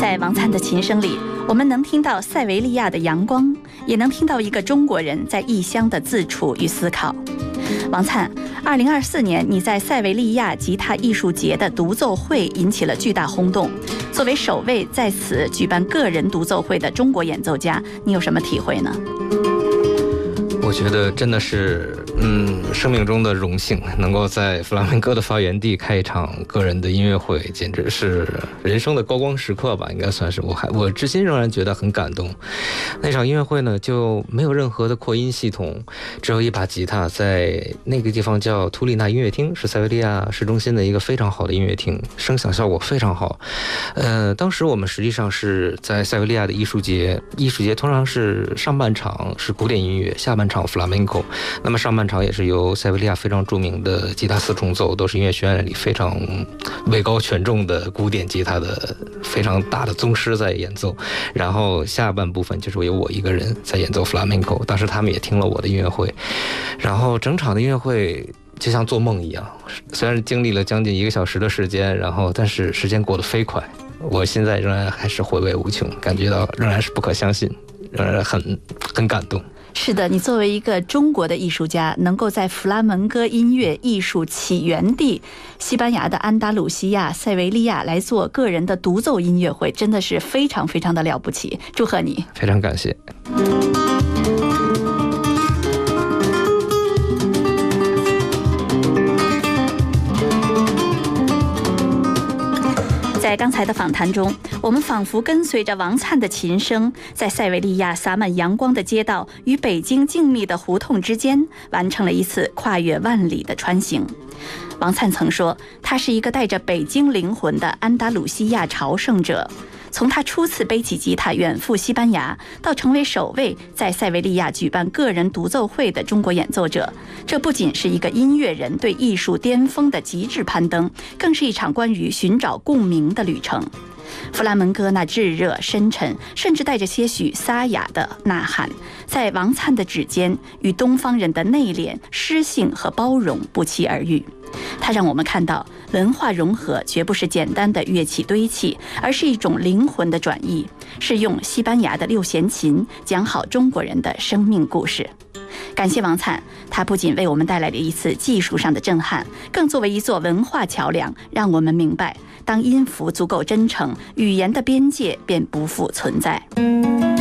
在王灿的琴声里，我们能听到塞维利亚的阳光，也能听到一个中国人在异乡的自处与思考。王灿，2024年你在塞维利亚吉他艺术节的独奏会引起了巨大轰动。作为首位在此举办个人独奏会的中国演奏家，你有什么体会呢？ 我觉得真的是，生命中的荣幸，能够在弗拉门戈的发源地开一场个人的音乐会，简直是人生的高光时刻吧，应该算是。我至今仍然觉得很感动。那场音乐会呢，就没有任何的扩音系统，只有一把吉他，在那个地方叫图里纳音乐厅，是塞维利亚市中心的一个非常好的音乐厅，声响效果非常好。当时我们实际上是在塞维利亚的艺术节通常是上半场是古典音乐，下半场Flamenco， 那么上半场也是由塞维利亚非常著名的吉他四重奏，都是音乐学院里非常位高权重的古典吉他的非常大的宗师在演奏，然后下半部分就是由我一个人在演奏 Flamenco， 当时他们也听了我的音乐会，然后整场的音乐会就像做梦一样，虽然经历了将近1个小时的时间，但是时间过得飞快，我现在仍然还是回味无穷，感觉到仍然是不可相信，仍然很感动。 是的，你作为一个中国的艺术家，能够在弗拉门戈音乐艺术起源地西班牙的安达鲁西亚塞维利亚来做个人的独奏音乐会，真的是非常非常的了不起，祝贺你！ 非常感谢。 在刚才的访谈中，我们仿佛跟随着王灿的琴声，在塞维利亚洒满阳光的街道与北京静谧的胡同之间，完成了一次跨越万里的穿行。王灿曾说，他是一个带着北京灵魂的安达鲁西亚朝圣者。从他初次背起吉他远赴西班牙，到成为首位在塞维利亚举办个人独奏会的中国演奏者，这不仅是一个音乐人对艺术巅峰的极致攀登，更是一场关于寻找共鸣的旅程。弗拉门戈那炙热深沉，甚至带着些许沙哑的呐喊，在王灿的指尖与东方人的内敛、诗性和包容不期而遇。它让我们看到，文化融合绝不是简单的乐器堆砌，而是一种灵魂的转移，是用西班牙的6弦琴讲好中国人的生命故事。感谢王灿，他不仅为我们带来了一次技术上的震撼，更作为一座文化桥梁，让我们明白，当音符足够真诚，语言的边界便不复存在。